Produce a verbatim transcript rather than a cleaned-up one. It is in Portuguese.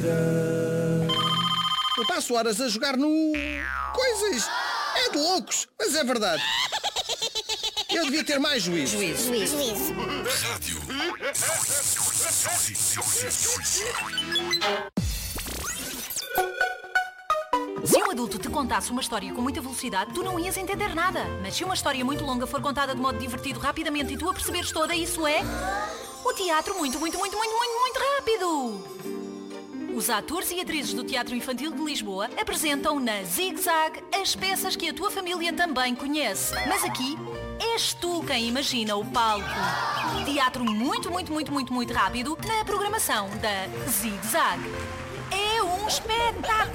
Eu passo horas a jogar no... coisas. É de loucos, mas é verdade. Eu devia ter mais juízo. Juízo. Juízo. Juízo. Rádio. Se um adulto te contasse uma história com muita velocidade, tu não ias entender nada. Mas se uma história muito longa for contada de modo divertido rapidamente e tu a perceberes toda, isso é... o teatro muito, muito, muito, muito, muito, muito rápido! Os atores e atrizes do Teatro Infantil de Lisboa apresentam na Zig Zag as peças que a tua família também conhece. Mas aqui és tu quem imagina o palco. Teatro muito, muito, muito, muito, muito rápido na programação da Zig Zag. É um espetáculo!